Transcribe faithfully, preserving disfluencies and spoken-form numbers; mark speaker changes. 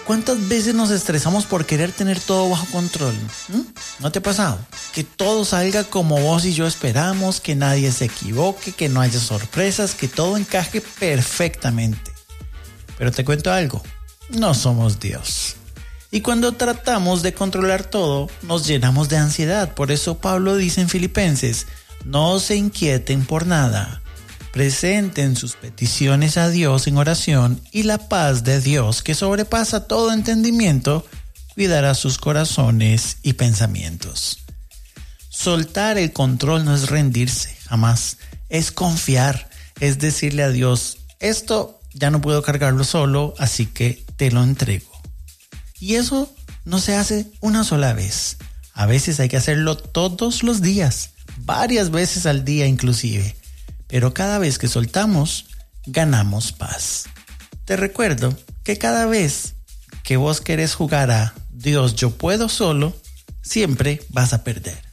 Speaker 1: ¿Cuántas veces nos estresamos por querer tener todo bajo control? ¿Mm? ¿No te ha pasado? Que todo salga como vos y yo esperamos, que nadie se equivoque, que no haya sorpresas, que todo encaje perfectamente. Pero te cuento algo, no somos Dios. Y cuando tratamos de controlar todo, nos llenamos de ansiedad. Por eso Pablo dice en Filipenses, no se inquieten por nada. Presenten sus peticiones a Dios en oración y la paz de Dios, que sobrepasa todo entendimiento, cuidará sus corazones y pensamientos. Soltar el control no es rendirse, jamás. Es confiar, es decirle a Dios, esto ya no puedo cargarlo solo, así que te lo entrego. Y eso no se hace una sola vez. A veces hay que hacerlo todos los días, varias veces al día inclusive. Pero cada vez que soltamos, ganamos paz. Te recuerdo que cada vez que vos querés jugar a Dios, yo puedo solo, siempre vas a perder.